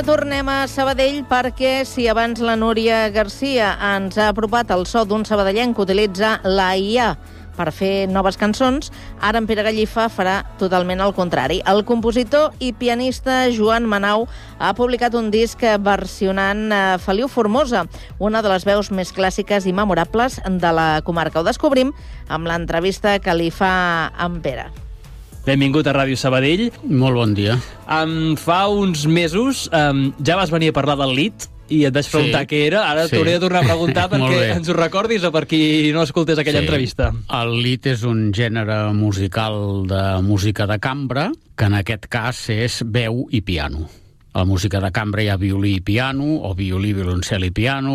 Tornem a Sabadell perquè si abans la Núria Garcia ens ha apropat el so d'un sabadellenc que utilitza la IA per fer noves cançons, ara en Pere Gallifa farà totalment el contrari. El compositor i pianista Joan Manau ha publicat un disc versionant Feliu Formosa, una de les veus més clàssiques i memorables de la comarca. Ho descobrim amb l'entrevista que li fa en Pere. Benvingut a Ràdio Sabadell. Molt bon dia. Fa uns mesos ja vas venir a parlar del lied i et vaig preguntar què era. Ara t'hauré de tornar a preguntar perquè ens ho recordis o per qui no escoltés aquella entrevista. El lied és un gènere musical de música de cambra, que en aquest cas és veu i piano. A la música de cambra hi ha violí i piano, o violí, violoncel i piano,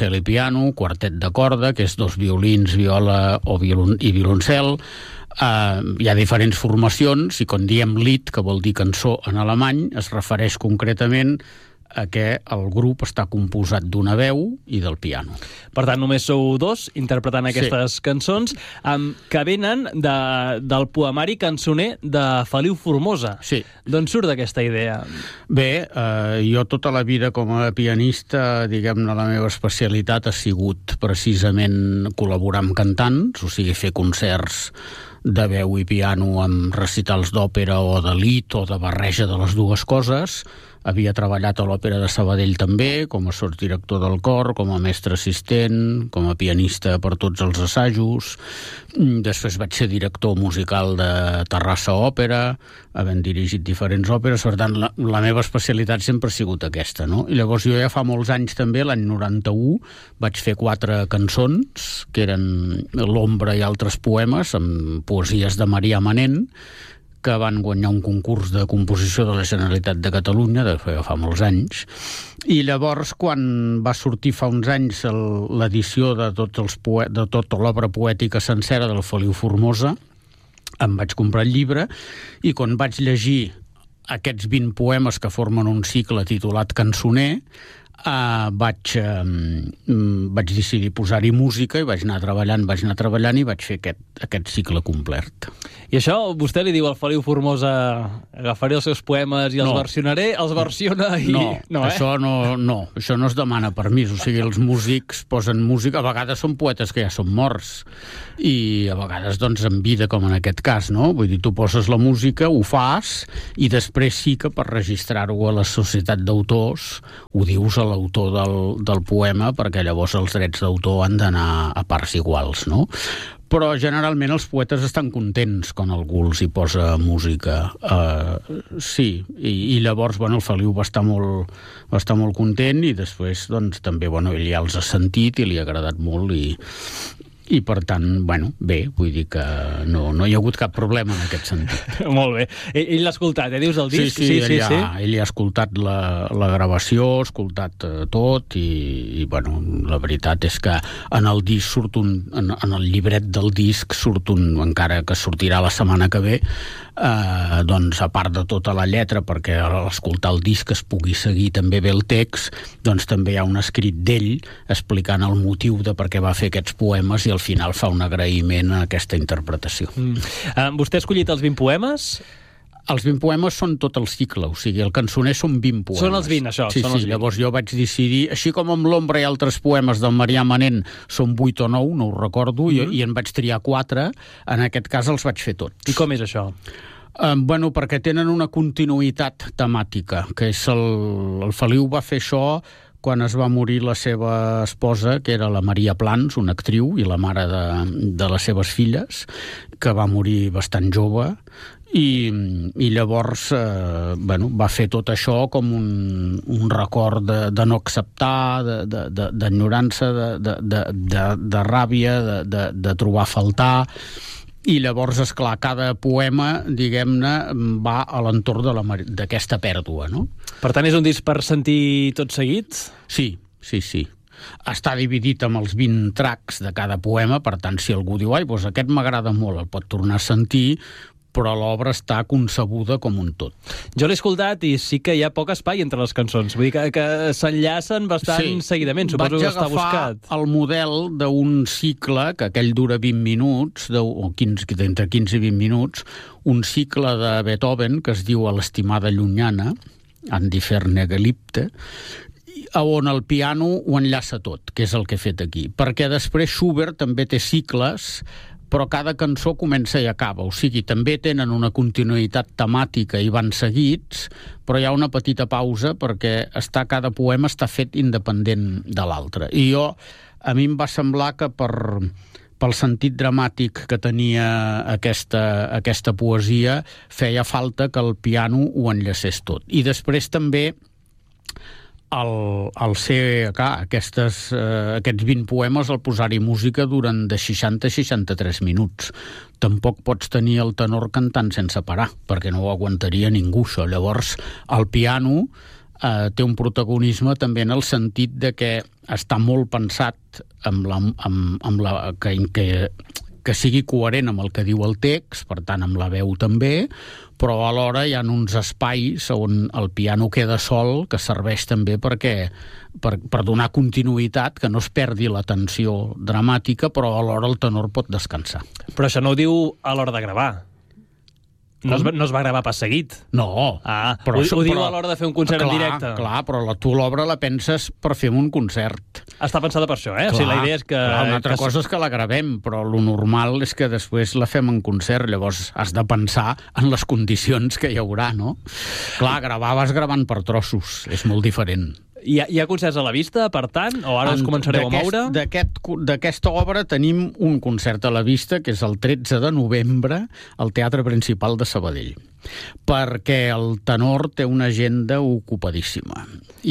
quartet de corda, que és dos violins, viola i violoncel. Hi ha diferents formacions i quan diem lied, que vol dir cançó en alemany, es refereix concretament a que el grup està composat d'una veu i del piano. Per tant, només sou dos interpretant aquestes cançons que venen del poemari cançoner de Feliu Formosa. Sí. D'on surt aquesta idea? Bé, jo tota la vida com a pianista, diguem-ne, la meva especialitat ha sigut precisament col·laborar amb cantants, o sigui, fer concerts de veu i piano amb recitals d'òpera o de lied o de barreja de les dues coses. Havia treballat a l'Òpera de Sabadell també, com a sotsdirector del cor, com a mestre assistent, com a pianista per tots els assajos. Després vaig ser director musical de Terrassa Òpera, havent dirigit diferents òperes. Per tant, la meva especialitat sempre ha sigut aquesta, no? I llavors jo ja fa molts anys també, l'any 91, vaig fer 4 cançons, que eren L'ombra i altres poemes, amb poesies de Marià Manent, que van guanyar un concurs de composició de la Generalitat de Catalunya, de fa molts anys. I llavors, quan va sortir fa uns anys l'edició de tota l'obra poètica sencera del Feliu Formosa, em vaig comprar el llibre i quan vaig llegir aquests 20 poemes que formen un cicle titulat Cançoner, vaig decidir posar-hi música i vaig anar treballant i vaig fer aquest cicle complet. I això vostè li diu al Feliu Formosa: agafaré els seus poemes i els versionaré, els versiona i... No, això no es demana permís, o sigui, els músics posen música, a vegades són poetes que ja són morts i a vegades doncs en vida, com en aquest cas, no? Vull dir, tu poses la música, ho fas i després sí que per registrar-ho a la societat d'autors ho dius a l'autor del poema, perquè llavors els drets d'autor han d'anar a parts iguals, no? Però generalment els poetes estan contents quan algú els hi posa música. Sí, i llavors el Feliu va estar molt content i després doncs, també ell ja els ha sentit i li ha agradat molt i per tant, bé, vull dir que no hi ha hagut cap problema en aquest sentit. Molt bé. Ell l'ha escoltat, dius, el disc? Sí, ell ha escoltat la gravació, ha escoltat tot i la veritat és que en el disc surt en el llibret del disc surt encara que sortirà la setmana que ve, doncs a part de tota la lletra, perquè a l'escoltar el disc es pugui seguir també bé el text, doncs també hi ha un escrit d'ell explicant el motiu de per què va fer aquests poemes i al final fa un agraïment a aquesta interpretació. Vostè ha escollit els 20 poemes? Els 20 poemes són tot el cicle, o sigui, el cançoner són 20 poemes. Són els 20, això? Sí, llavors jo vaig decidir, així com amb L'ombra i altres poemes del Marià Manent són 8 o 9, no ho recordo, i en vaig triar 4, en aquest cas els vaig fer tots. I com és això? Perquè tenen una continuïtat temàtica, que és el Feliu va fer això quan es va morir la seva esposa, que era la Maria Plans, una actriu i la mare de les seves filles, que va morir bastant jove, i llavors va fer tot això com un record de no acceptar, d'enyorança, de ràbia, de trobar a faltar. I llavors, esclar, cada poema, diguem-ne, va a l'entorn d'aquesta pèrdua, no? Per tant, és un disc per sentir tot seguit? Sí. Està dividit amb els 20 tracks de cada poema, per tant, si algú diu doncs aquest m'agrada molt, el pot tornar a sentir, però l'obra està concebuda com un tot. Jo l'he escoltat i sí que hi ha poc espai entre les cançons. Vull dir que s'enllacen bastant seguidament. Suposo que està buscat. Vaig agafar el model d'un cicle, que aquell dura 20 minuts, entre 15 i 20 minuts, un cicle de Beethoven que es diu A l'estimada llunyana, Andi Fernegelipte, on el piano ho enllaça tot, que és el que he fet aquí. Perquè després Schubert també té cicles, però cada cançó comença i acaba. O sigui, també tenen una continuïtat temàtica i van seguits, però hi ha una petita pausa perquè cada poema està fet independent de l'altre. I a mi em va semblar que pel sentit dramàtic que tenia aquesta poesia, feia falta que el piano ho enllacés tot. I després també al ser aquests 20 poemes, al posar-hi música durant de 60 a 63 minuts. Tampoc pots tenir el tenor cantant sense parar, perquè no ho aguantaria ningú, això. Llavors, el piano té un protagonisme també en el sentit de que està molt pensat que sigui coherent amb el que diu el text, per tant amb la veu també, però alhora hi ha uns espais on el piano queda sol, que serveix també per donar continuïtat, que no es perdi la tensió dramàtica, però alhora el tenor pot descansar. Però això no ho diu a l'hora de gravar. No es va gravar pas seguit. No. Però ho diu a l'hora de fer un concert en directe. Clar, però tu l'obra la penses per fer un concert. Està pensada per això, eh? O sigui, la idea és que... Una altra cosa és que la gravem, però lo normal és que després la fem en concert, llavors has de pensar en les condicions que hi haurà, no? Clar, gravar vas gravant per trossos, és molt diferent. Hi ha concerts a la vista, per tant? O ara us començareu a moure? D'aquesta obra tenim un concert a la vista, que és el 13 de novembre, al Teatre Principal de Sabadell. Perquè el tenor té una agenda ocupadíssima.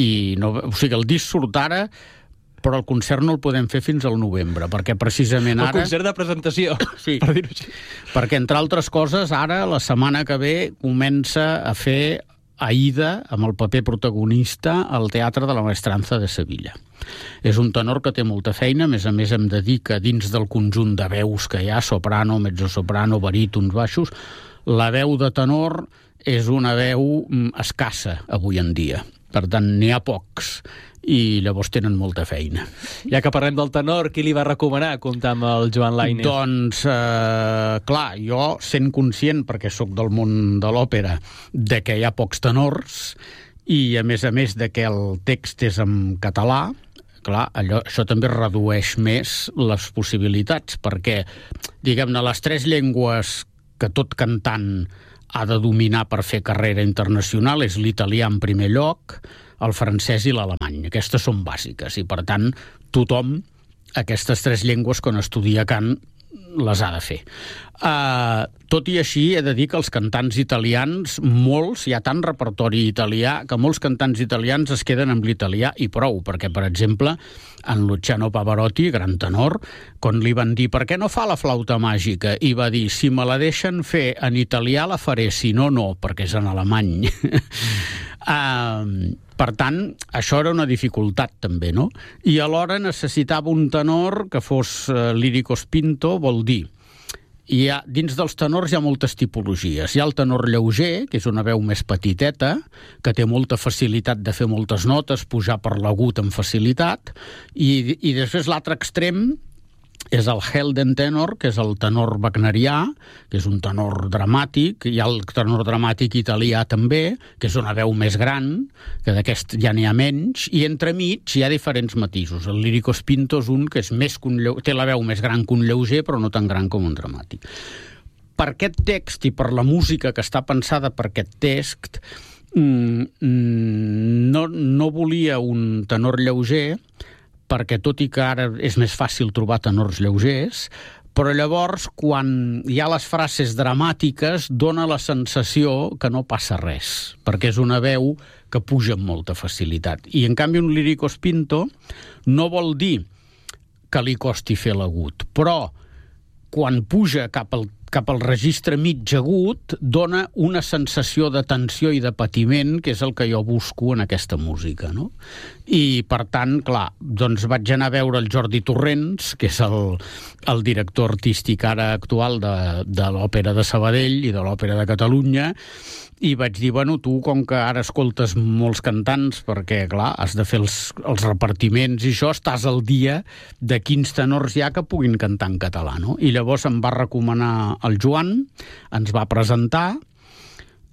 O sigui, el disc surt ara, però el concert no el podem fer fins al novembre, perquè precisament ara... El concert de presentació, sí, per dir-ho així. Perquè, entre altres coses, ara, la setmana que ve, comença a fer Aida, amb el paper protagonista, al Teatre de la Maestranza de Sevilla. És un tenor que té molta feina, a més hem de dir que dins del conjunt de veus que hi ha, soprano, mezzosoprano, barítons, baixos, la veu de tenor és una veu escassa avui en dia. Per tant, n'hi ha pocs, i llavors tenen molta feina. Ja que parlem del tenor, qui li va recomanar comptar amb el Joan Lainez? Doncs, clar, jo sent conscient, perquè sóc del món de l'òpera, de que hi ha pocs tenors, i a més de que el text és en català, clar, això també redueix més les possibilitats, perquè, diguem-ne, les 3 llengües que tot cantant ha de dominar per fer carrera internacional és l'italià en primer lloc, el francès i l'alemany. Aquestes són bàsiques i, per tant, tothom aquestes 3 llengües, quan estudia cant, les ha de fer. Tot i així, he de dir que els cantants italians, molts, hi ha tant repertori italià, que molts cantants italians es queden amb l'italià i prou, perquè, per exemple, en Luciano Pavarotti, gran tenor, quan li van dir per què no fa la flauta màgica, i va dir, si me la deixen fer en italià la faré, si no, no, perquè és en alemany. Per tant, això era una dificultat també, no? I alhora necessitava un tenor que fos lírico spinto, vol dir, dins dels tenors hi ha moltes tipologies. Hi ha el tenor lleuger, que és una veu més petiteta, que té molta facilitat de fer moltes notes, pujar per l'agut amb facilitat, i després l'altre extrem és el Heldentenor, que és el tenor wagnerià, que és un tenor dramàtic. Hi ha el tenor dramàtic italià també, que és una veu més gran, que d'aquest ja n'hi ha menys, i entremig hi ha diferents matisos. El lírico spinto és un que és té la veu més gran que un lleuger, però no tan gran com un dramàtic. Per aquest text i per la música que està pensada per aquest text, no volia un tenor lleuger, perquè tot i que ara és més fàcil trobar tenors lleugers, però llavors, quan hi ha les frases dramàtiques, dona la sensació que no passa res, perquè és una veu que puja amb molta facilitat. I, en canvi, un lírico spinto no vol dir que li costi fer l'agut, però quan puja cap al registre mig agut, dona una sensació de tensió i de patiment, que és el que jo busco en aquesta música, no? I, per tant, clar, doncs vaig anar a veure el Jordi Torrents, que és el director artístic ara actual de l'Òpera de Sabadell i de l'Òpera de Catalunya, i vaig dir, bueno, tu, com que ara escoltes molts cantants, perquè, clar, has de fer els repartiments i això, estàs al dia de quins tenors hi ha que puguin cantar en català, no? I llavors em va recomanar el Joan, ens va presentar,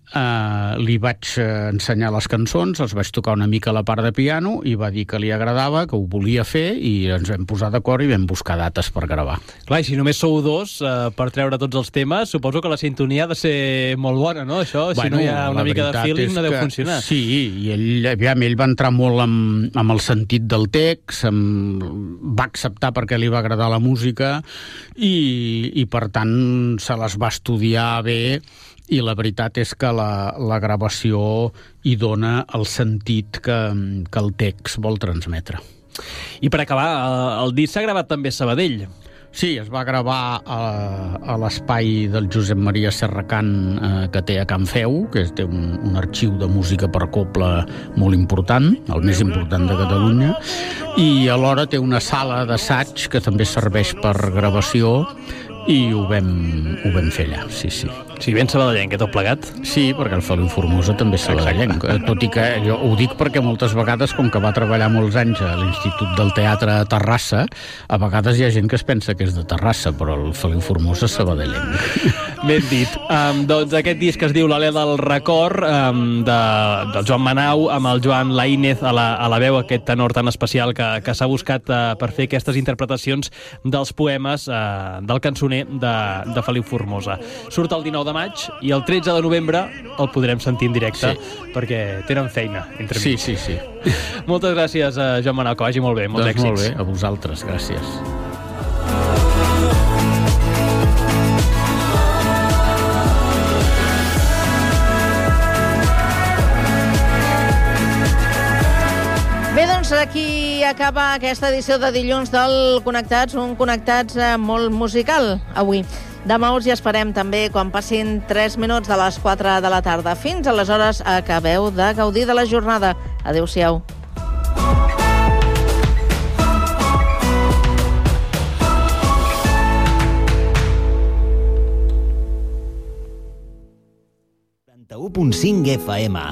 li vaig ensenyar les cançons, els vaig tocar una mica a la part de piano i va dir que li agradava, que ho volia fer i ens vam posar d'acord i vam buscar dates per gravar. Clar, i si només sou dos per treure tots els temes, suposo que la sintonia ha de ser molt bona, no? Això, si no hi ha una mica de feeling, no deu funcionar. Sí, i ell va entrar molt amb el sentit del text, va acceptar perquè li va agradar la música i per tant se les va estudiar bé. I la veritat és que la gravació hi dona el sentit que el text vol transmetre. I per acabar, el disc s'ha gravat també a Sabadell. Sí, es va gravar a l'espai del Josep Maria Serracant que té a Can Feu, que té un arxiu de música per cobla molt important, el més important de Catalunya, i alhora té una sala d'assaig que també serveix per gravació i ho vam fer allà, sí. Sí, ben sabadellenc, tot plegat? Sí, perquè el Feliu Formosa també és sabadellenc. Tot i que jo ho dic perquè moltes vegades, com que va treballar molts anys a l'Institut del Teatre a Terrassa, a vegades hi ha gent que es pensa que és de Terrassa, però el Feliu Formosa és sabadellenc. Ben dit. Doncs aquest disc es diu L'Alè del Record, del Joan Manau, amb el Joan Laínez a la veu, aquest tenor tan especial que s'ha buscat per fer aquestes interpretacions dels poemes del cançoner de Feliu Formosa. Surt el 19 de maig i el 13 de novembre el podrem sentir en directe, perquè tenen feina entre mig. Sí. Moltes gràcies, Joan Manau, que vagi molt bé, molts èxits. Molt bé, a vosaltres, gràcies. Bé, doncs aquí acaba aquesta edició de dilluns del Connectats, un Connectats molt musical avui. Demà us hi esperem també quan passin 3 minuts de les 4 de la tarda. Fins aleshores acabeu de gaudir de la jornada. Adéu-siau. FM.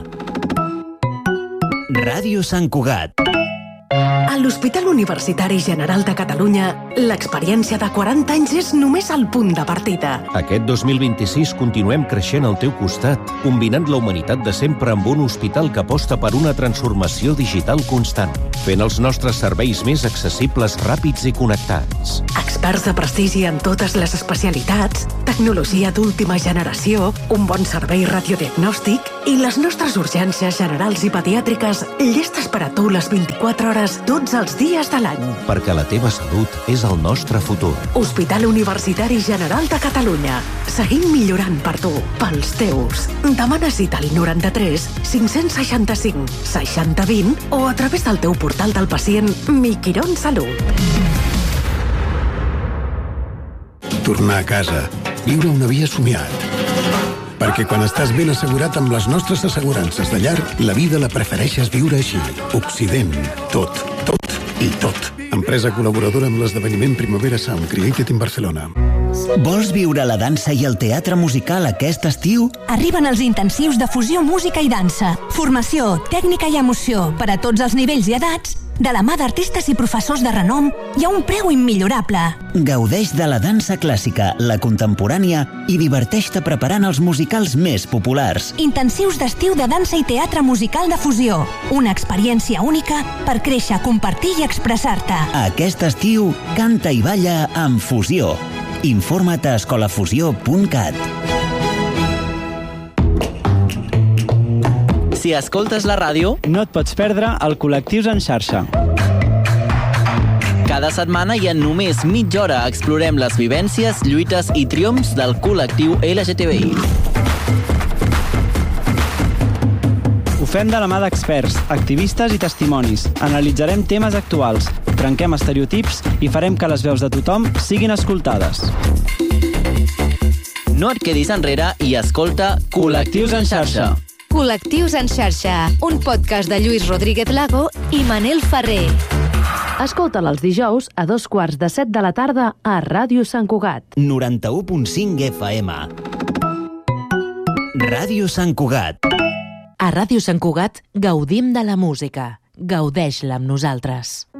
Ràdio Sant Cugat. A l'Hospital Universitari General de Catalunya, l'experiència de 40 anys és només el punt de partida. Aquest 2026 continuem creixent al teu costat, combinant la humanitat de sempre amb un hospital que aposta per una transformació digital constant, fent els nostres serveis més accessibles, ràpids i connectats. Experts de prestigi en totes les especialitats, tecnologia d'última generació, un bon servei radiodiagnòstic i les nostres urgències generals i pediàtriques llestes per a tu les 24 hores tots els dies de l'any. Perquè la teva salut és el nostre futur. Hospital Universitari General de Catalunya. Seguim millorant per tu, pels teus. Demana cita al 93 565 6020 o a través del teu portal del pacient Miquirón Salut. Tornar a casa. Viure una vida somiat. Perquè quan estàs ben assegurat amb les nostres assegurances de llar, la vida la prefereixes viure així. Occident. Tot i tot. Empresa col·laboradora amb l'esdeveniment Primavera Sound, Created in Barcelona. Vols viure la dansa i el teatre musical aquest estiu? Arriben els intensius de fusió, música i dansa. Formació, tècnica i emoció per a tots els nivells i edats, de la mà d'artistes i professors de renom i a un preu immillorable. Gaudeix de la dansa clàssica, la contemporània i diverteix-te preparant els musicals més populars. Intensius d'estiu de dansa i teatre musical de fusió. Una experiència única per créixer, compartir i expressar-te. Aquest estiu, canta i balla amb Fusió. Informa't a escolafusió.cat. Si escoltes la ràdio, no et pots perdre el Col·lectius en xarxa. Cada setmana i en només mitja hora explorem les vivències, lluites i triomfs del col·lectiu LGTBI. Ho fem de la mà d'experts, activistes i testimonis. Analitzarem temes actuals, trenquem estereotips i farem que les veus de tothom siguin escoltades. No et quedis enrere i escolta Col·lectius en xarxa. Col·lectius en xarxa, un podcast de Lluís Rodríguez Lago i Manel Ferrer. Escolta'l els dijous a 2:15 de la tarda a Ràdio Sant Cugat. 91.5 FM. Ràdio Sant Cugat. A Ràdio Sant Cugat gaudim de la música. Gaudeix-la amb nosaltres.